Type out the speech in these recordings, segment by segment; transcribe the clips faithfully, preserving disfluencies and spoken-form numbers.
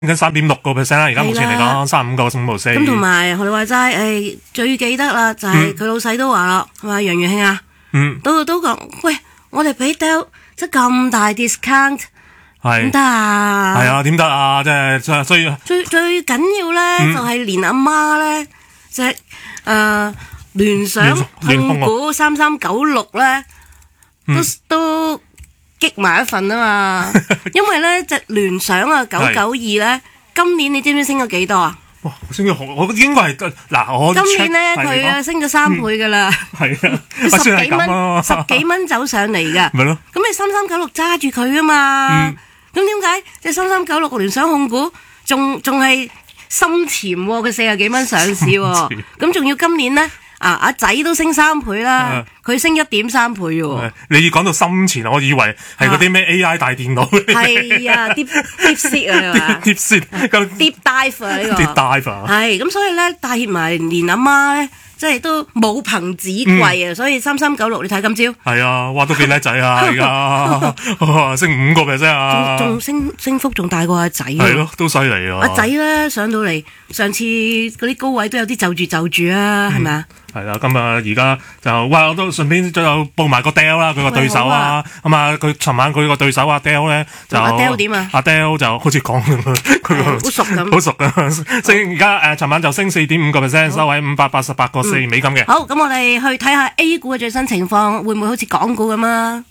緊三點六個 percent 啦，而家目前嚟講三十五個五毫四。 咁同埋學你話齋，誒最記得啦，就係佢老細都話啦，係咪楊元慶啊？嗯，都都講，喂，我哋俾 Dell 即係咁大 discount， 係點得啊？係啊，點得啊？即係所以最最緊要咧，就係連阿媽咧，即係誒聯想控股三三九六咧，都都。激埋一份啊嘛，因為咧隻聯想啊九九二咧，今年你知唔知升咗幾多啊？哇，升咗好，我應該係嗱我今年咧佢啊升咗三倍噶啦，係啊，十幾蚊十幾蚊走上嚟噶，咪咯。咁你三三九六揸住佢啊嘛，咁點解即三三九六聯想控股仲仲係深潛喎？佢四十幾蚊上市喎，咁仲要今年咧？啊！阿仔都升三倍啦，佢、啊、升一點三倍喎。你講到深前，我以為係嗰啲咩 A I 大電腦。係啊，deep deep sea 啊，係嘛 ？deep sea，deep dive 啊呢個。deep dive 啊。係咁，所以咧帶挈埋連阿媽咧，即係都母憑子貴啊，所以三三九六你睇今朝。係啊，哇都幾叻仔啊而家，升五個 percent 啊。仲仲升升幅仲大過阿仔。係咯，都犀利啊。阿仔咧上到嚟，上次嗰啲高位都有啲就住就住啊，係咪啊？係啦，咁啊而家就哇，我都順便就報埋個 Dell 啦，佢個對手啊，咁啊佢尋晚佢個對手阿 Dell 咧就阿 Dell 點啊？阿 Dell 就好似講佢好熟咁，好熟噶，升而家誒尋晚就升四點五個 percent， 收喺五百八十八個四美金嘅。好，咁我哋去睇下 A 股嘅最新情況，會唔會好似港股咁啊？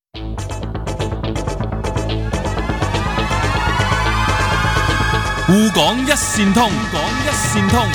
滬港一線通，港一線通。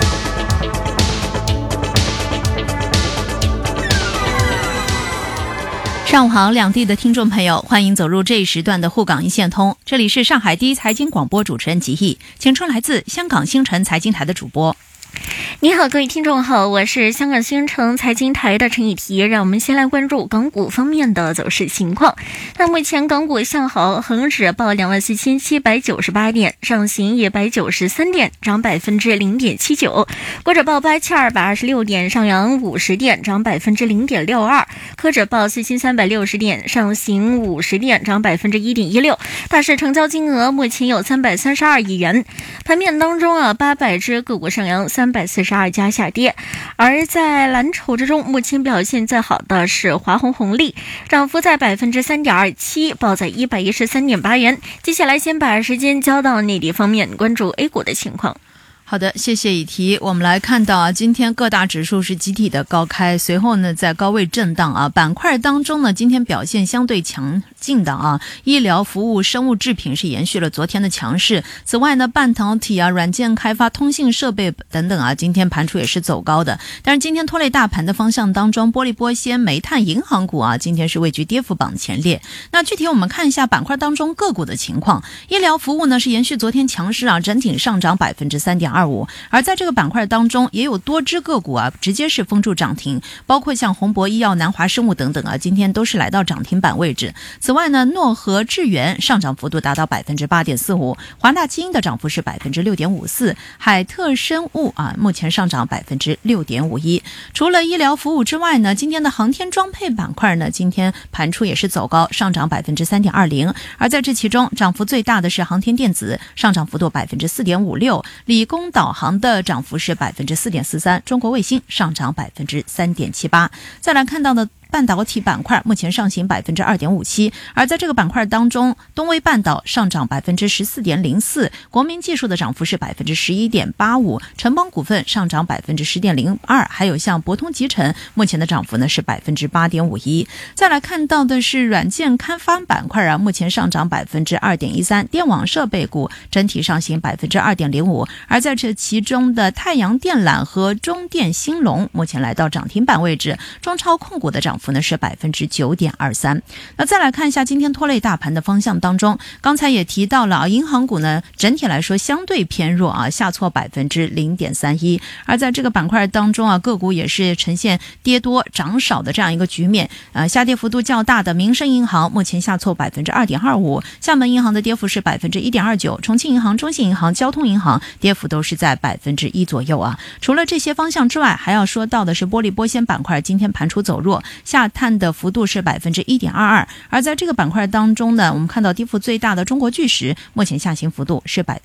上午好，两地的听众朋友，欢迎走入这一时段的沪港一线通。这里是上海第一财经广播主持人吉毅，请出来自香港星辰财经台的主播。 你好，各位听众好，我是香港星辰财经台的陈以提。让我们先来关注港股方面的走势情况。那目前港股向好，恒指报两万四千七百九十八点，上行一百九十三点，涨百分之零点七九；国指报八千二百二十六点，上扬五十点，涨百分之零点六二；科指报四千三百六十点，上行五十点，涨百分之一点一六。大市成交金额目前有三百三十二亿元。盘面当中啊，八百只个股上扬，三百四十二家下跌。而在蓝筹之中，目前表现最好的是华虹红利，涨幅在百分之三点二七，报在一百一十三点八元。接下来先把时间交到内地方面，关注 A 股的情况。 好的，谢谢以提。我们来看到啊，今天各大指数是集体的高开，随后呢在高位震荡啊。板块当中呢，今天表现相对强劲的啊，医疗服务、生物制品是延续了昨天的强势。此外呢，半导体啊、软件开发、通信设备等等啊，今天盘处也是走高的。但是今天拖累大盘的方向当中，玻璃玻纤、煤炭、银行股啊，今天是位居跌幅榜前列。那具体我们看一下板块当中个股的情况。医疗服务呢是延续昨天强势啊，整体上涨百分之三点二。而在这个板块当中也有多只个股啊直接是封住涨停，包括像宏博医药、南华生物等等啊，今天都是来到涨停板位置。此外呢，诺和智源上涨幅度达到百分之八点四五，华大基因的涨幅是百分之六点五四，海特生物啊目前上涨百分之六点五一。除了医疗服务之外呢，今天的航天装配板块呢，今天盘处也是走高，上涨百分之三点二零。而在这其中，涨幅最大的是航天电子，上涨幅度百分之四点五六，理工导航的涨幅是百分之四点四三，中国卫星上涨百分之三点七八。再来看到的半导体板块目前上行百分之二点五七，而在这个板块当中，东威半岛上涨百分之十四点零四，国民技术的涨幅是百分之十一点八五，城邦股份上涨百分之十点零二，还有像博通集成目前的涨幅呢是百分之八点五一。再来看到的是软件开发板块啊，目前上涨百分之二点一三，电网设备股整体上行百分之二点零五，而在这其中的太阳电缆和中电兴隆目前来到涨停板位置，中超控股的涨幅呢是百分之九点二三。那再来看一下今天拖累大盘的方向当中，刚才也提到了啊，银行股呢整体来说相对偏弱啊，下挫百分之零点三一。而在这个板块当中啊，个股也是呈现跌多涨少的这样一个局面啊，下跌幅度较大的民生银行目前下挫百分之二点二五，厦门银行的跌幅是百分之一点二九，重庆银行、中信银行、交通银行跌幅都是在百分之一左右啊。除了这些方向之外，还要说到的是玻璃玻纤板块今天盘处走弱，下探的幅度是百分之一点二二。而在这个板块当中呢，我们看到跌幅最大的中国巨石目前下行幅度是百分